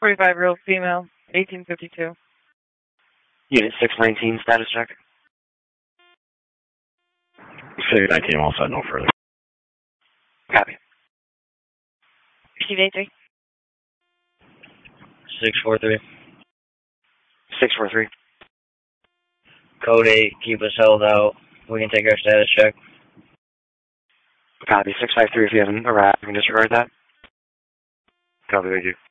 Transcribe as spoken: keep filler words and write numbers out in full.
forty-five-year-old female, eighteen fifty-two. Unit six nineteen, status check. six nineteen, all set, no further. Copy. P D three. six four three. six four three. Code eight, keep us held out. We can take our status check. Copy. six five three, if you haven't arrived, you can disregard that. Copy, thank you.